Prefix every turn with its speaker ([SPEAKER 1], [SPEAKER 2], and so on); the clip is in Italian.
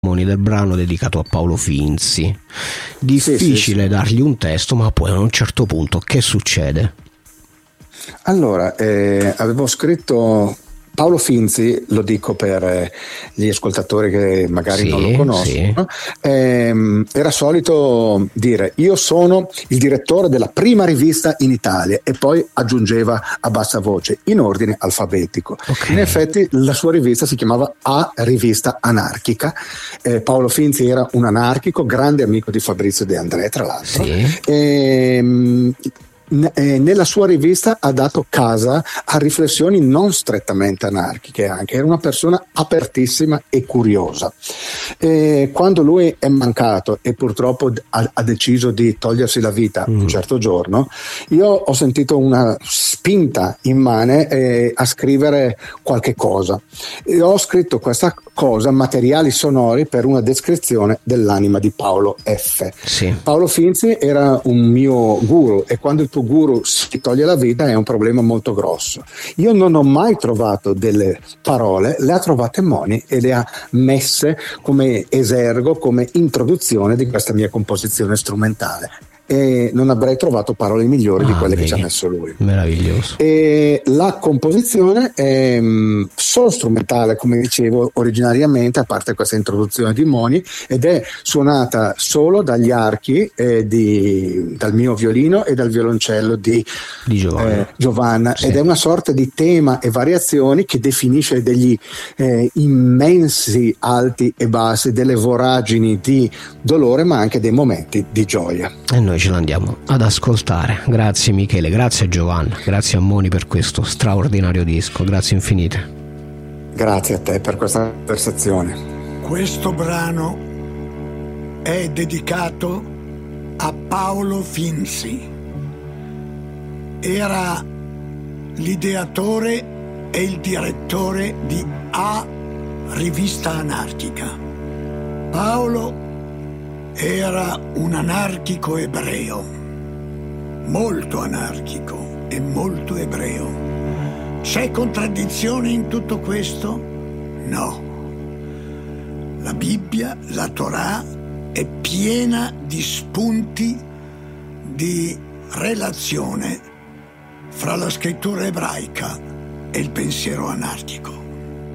[SPEAKER 1] del brano dedicato a Paolo Finzi. Difficile dargli un testo, ma poi a un certo punto che succede?
[SPEAKER 2] Allora, avevo scritto Paolo Finzi, lo dico per gli ascoltatori che magari non lo conoscono, era solito dire: io sono il direttore della prima rivista in Italia, e poi aggiungeva a bassa voce in ordine alfabetico. In effetti la sua rivista si chiamava A Rivista Anarchica. Paolo Finzi era un anarchico, grande amico di Fabrizio De André, tra l'altro. Nella sua rivista ha dato casa a riflessioni non strettamente anarchiche, anche era una persona apertissima e curiosa. Quando lui è mancato e purtroppo ha deciso di togliersi la vita un certo giorno, io ho sentito una spinta immane a scrivere qualche cosa, e ho scritto questa cosa, materiali sonori per una descrizione dell'anima di Paolo F. Paolo Finzi era un mio guru, e quando il tuo guru si toglie la vita è un problema molto grosso. Io non ho mai trovato delle parole, le ha trovate Moni e le ha messe come esergo, come introduzione di questa mia composizione strumentale, e non avrei trovato parole migliori di quelle che ci ha messo lui.
[SPEAKER 1] Meraviglioso.
[SPEAKER 2] E la composizione è solo strumentale, come dicevo originariamente, a parte questa introduzione di Moni, ed è suonata solo dagli archi dal mio violino e dal violoncello di Giovanna, ed è una sorta di tema e variazioni che definisce degli immensi alti e bassi, delle voragini di dolore, ma anche dei momenti di gioia.
[SPEAKER 1] E noi ce l'andiamo ad ascoltare. Grazie Michele, grazie a Giovanna, grazie a Moni per questo straordinario disco, grazie infinite.
[SPEAKER 2] Grazie a te per questa conversazione.
[SPEAKER 3] Questo brano è dedicato a Paolo Finzi. Era l'ideatore e il direttore di A Rivista Anarchica. Paolo era un anarchico ebreo, molto anarchico e molto ebreo. C'è contraddizione in tutto questo? No. La Bibbia, la Torah, è piena di spunti di relazione fra la scrittura ebraica e il pensiero anarchico.